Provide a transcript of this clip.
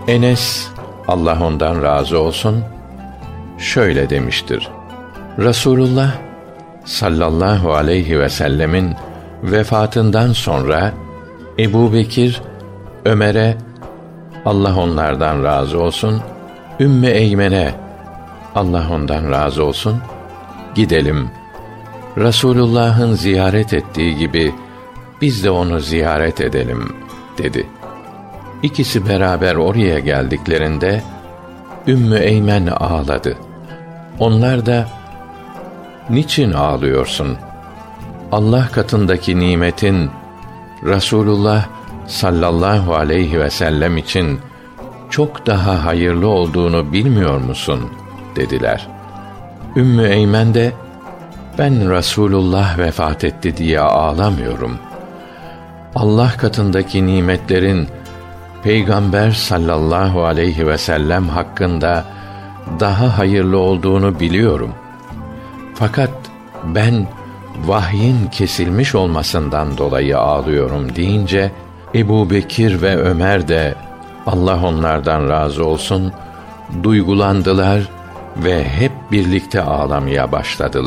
Enes, Allah ondan razı olsun, şöyle demiştir: Resulullah sallallahu aleyhi ve sellemin vefatından sonra Ebubekir, Ömer'e, Allah onlardan razı olsun, Ümmü Eymen'e, Allah ondan razı olsun, gidelim, Resulullah'ın ziyaret ettiği gibi biz de onu ziyaret edelim dedi. İkisi beraber oraya geldiklerinde Ümmü Eymen ağladı. Onlar da, niçin ağlıyorsun? Allah katındaki nimetin Resulullah sallallahu aleyhi ve sellem için çok daha hayırlı olduğunu bilmiyor musun? Dediler. Ümmü Eymen de, ben Resulullah vefat etti diye ağlamıyorum. Allah katındaki nimetlerin Peygamber sallallahu aleyhi ve sellem hakkında daha hayırlı olduğunu biliyorum. Fakat ben vahyin kesilmiş olmasından dolayı ağlıyorum deyince, Ebubekir ve Ömer de, Allah onlardan razı olsun, duygulandılar ve hep birlikte ağlamaya başladılar.